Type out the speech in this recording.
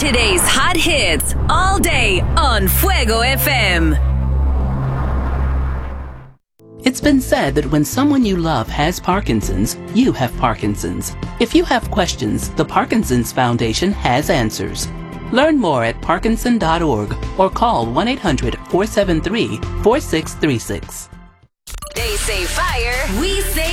Today's hot hits all day on Fuego FM. It's been said that when someone you love has Parkinson's, you have Parkinson's. If you have questions, the Parkinson's Foundation has answers. Learn more at parkinson.org or call 1-800-473-4636. They say fire, we say